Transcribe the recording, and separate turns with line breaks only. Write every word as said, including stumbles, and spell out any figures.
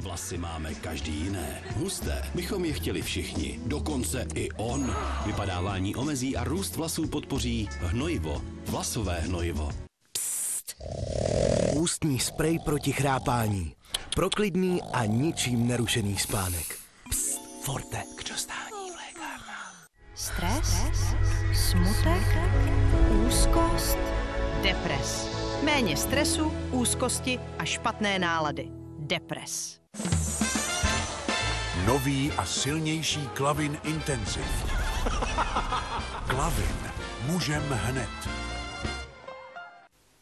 Vlasy máme každý jiné. Husté bychom je chtěli všichni. Dokonce i on. Vypadávání omezí a růst vlasů podpoří hnojivo. Vlasové hnojivo.
Psst. Ústní sprej proti chrápání. Pro klidný a ničím nerušený spánek. Psst. Forte k dostání v lékárnách.
Stres, smutek, úzkost, depres. Méně stresu, úzkosti a špatné nálady. Depres.
Nový a silnější Klavin Intensiv. Klavin. Můžem hned.